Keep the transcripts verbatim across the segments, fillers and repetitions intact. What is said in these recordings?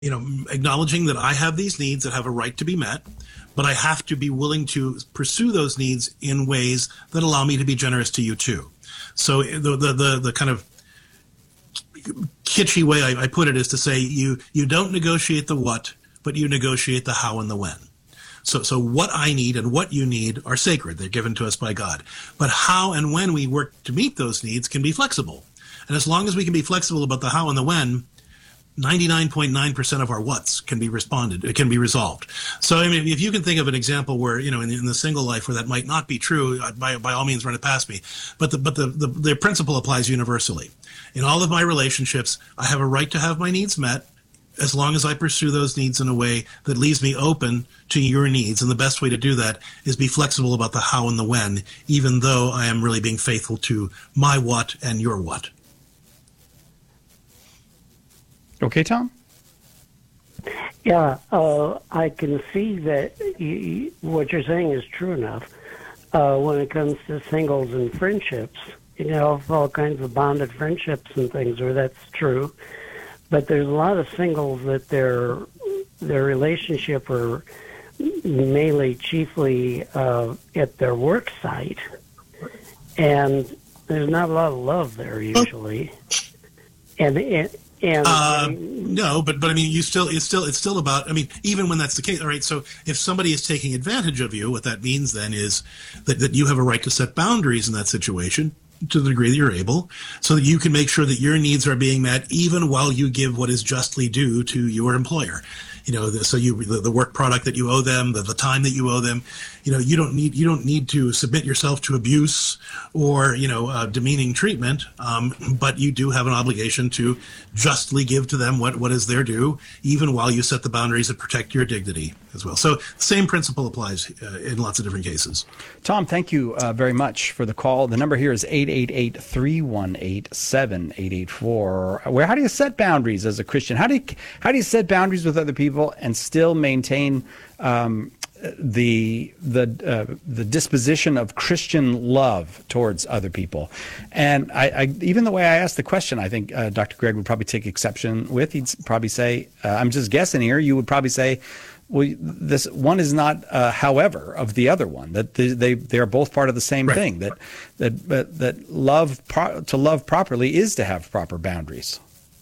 you know, acknowledging that I have these needs that have a right to be met, but I have to be willing to pursue those needs in ways that allow me to be generous to you too. So the the the, the kind of kitschy way I, I put it is to say you you don't negotiate the what, but you negotiate the how and the when. So so what I need and what you need are sacred. They're given to us by God. But how and when we work to meet those needs can be flexible. And as long as we can be flexible about the how and the when, ninety-nine point nine percent of our whats can be responded, it can be resolved. So, I mean, if you can think of an example where, you know, in, in the single life where that might not be true, by, by all means run it past me. But the, but the, the, the principle applies universally. In all of my relationships, I have a right to have my needs met as long as I pursue those needs in a way that leaves me open to your needs. And the best way to do that is be flexible about the how and the when, even though I am really being faithful to my what and your what. Okay, Tom? Yeah, uh, I can see that you, what you're saying is true enough. Uh, when it comes to singles and friendships, you know, all kinds of bonded friendships and things where that's true. But there's a lot of singles that their their relationship are mainly, chiefly uh, at their work site, and there's not a lot of love there usually. And and, and uh, and no, but but I mean, you still it's still it's still about. I mean, even when that's the case, all right. So if somebody is taking advantage of you, what that means then is that that you have a right to set boundaries in that situation, to the degree that you're able, so that you can make sure that your needs are being met even while you give what is justly due to your employer. You know, the, so you the, the work product that you owe them, the, the time that you owe them. You know, you don't need you don't need to submit yourself to abuse or you know uh, demeaning treatment, um, but you do have an obligation to justly give to them what, what is their due, even while you set the boundaries that protect your dignity as well. So the same principle applies uh, in lots of different cases. Tom, thank you uh, very much for the call. The number here is eight eight eight, three one eight, seven eight eight four. Where how do you set boundaries as a Christian? How do you how do you set boundaries with other people and still maintain um, the the uh, the disposition of Christian love towards other people? And I, I even the way I asked the question, I think uh, Doctor Greg would probably take exception with. He'd probably say, uh, "I'm just guessing here." You would probably say, well, this one is not, uh, however, of the other one. That they they, they are both part of the same right. thing. That that that, that love pro- to love properly is to have proper boundaries.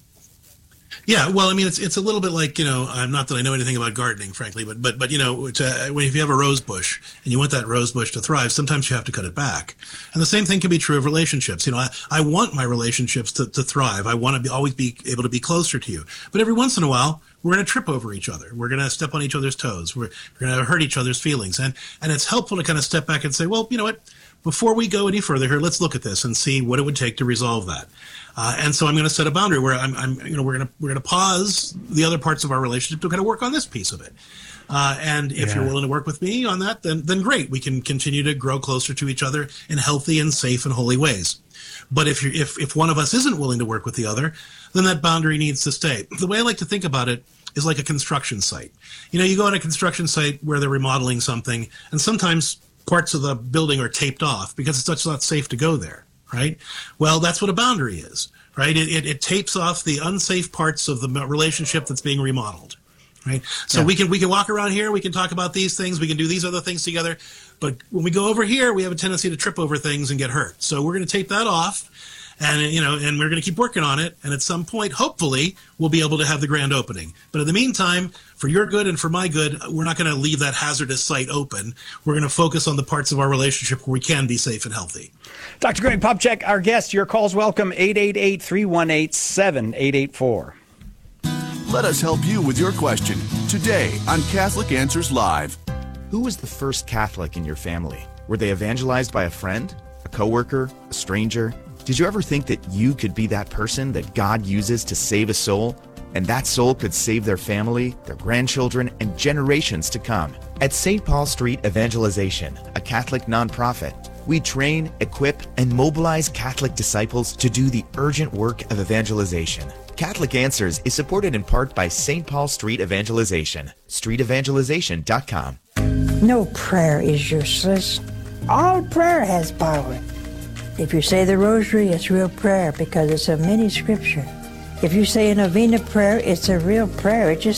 Yeah, well, I mean, it's it's a little bit like, you know, I'm not that I know anything about gardening, frankly, but but but you know, to, when if you have a rose bush and you want that rose bush to thrive, sometimes you have to cut it back. And the same thing can be true of relationships. You know, I, I want my relationships to, to thrive. I want to be always be able to be closer to you. But every once in a while, we're going to trip over each other. We're going to step on each other's toes. We're, we're going to hurt each other's feelings. And and it's helpful to kind of step back and say, well, you know what? Before we go any further here, let's look at this and see what it would take to resolve that. Uh, and so I'm going to set a boundary where I'm, I'm you know, we're going to we're going to pause the other parts of our relationship to kind of work on this piece of it. Uh, and if yeah. you're willing to work with me on that, then then great. We can continue to grow closer to each other in healthy and safe and holy ways. But if you if if one of us isn't willing to work with the other, then that boundary needs to stay. The way I like to think about it is like a construction site. You know, you go on a construction site where they're remodeling something, and sometimes parts of the building are taped off because it's just not safe to go there, right? Well, that's what a boundary is, right? It, it, it tapes off the unsafe parts of the relationship that's being remodeled, right? So yeah. we can we can walk around here, we can talk about these things, we can do these other things together, but when we go over here, we have a tendency to trip over things and get hurt. So we're going to tape that off. And, you know, and we're going to keep working on it. And at some point, hopefully, we'll be able to have the grand opening. But in the meantime, for your good and for my good, we're not going to leave that hazardous site open. We're going to focus on the parts of our relationship where we can be safe and healthy. Doctor Greg Popcak, our guest. Your call's welcome. eight eight eight, three one eight, seven eight eight four. Let us help you with your question today on Catholic Answers Live. Who was the first Catholic in your family? Were they evangelized by a friend, a coworker, a stranger? Did you ever think that you could be that person that God uses to save a soul? And that soul could save their family, their grandchildren, and generations to come. At Saint Paul Street Evangelization, a Catholic nonprofit, we train, equip, and mobilize Catholic disciples to do the urgent work of evangelization. Catholic Answers is supported in part by Saint Paul Street Evangelization, street evangelization dot com. No prayer is useless. All prayer has power. If you say the rosary, it's real prayer because it's a mini scripture. If you say a novena prayer, it's a real prayer. It just